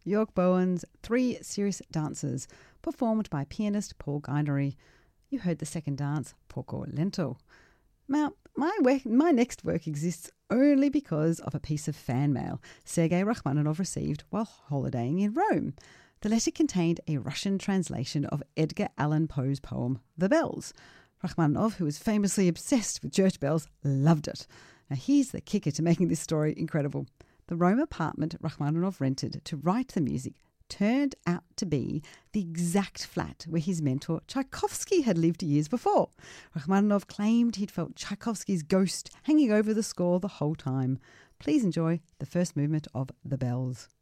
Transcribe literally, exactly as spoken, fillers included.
York Bowen's Three Serious Dancers, performed by pianist Paul Guinery. You heard the second dance, Poco Lento. Now, my work, my next work exists only because of a piece of fan mail Sergei Rachmaninoff received while holidaying in Rome. The letter contained a Russian translation of Edgar Allan Poe's poem, The Bells. Rachmaninoff, who was famously obsessed with church bells, loved it. Now, here's the kicker to making this story incredible. The Rome apartment Rachmaninoff rented to write the music turned out to be the exact flat where his mentor Tchaikovsky had lived years before. Rachmaninoff claimed he'd felt Tchaikovsky's ghost hanging over the score the whole time. Please enjoy the first movement of The Bells.